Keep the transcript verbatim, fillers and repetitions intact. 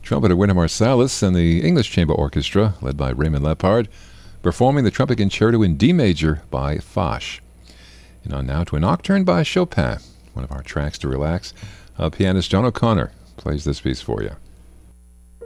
Trumpeter Wynton Marsalis and the English Chamber Orchestra, led by Raymond Lepard, performing the Trumpet Concerto in D major by Foch. And on now to a nocturne by Chopin, one of our tracks to relax. Uh, pianist John O'Connor plays this piece for you.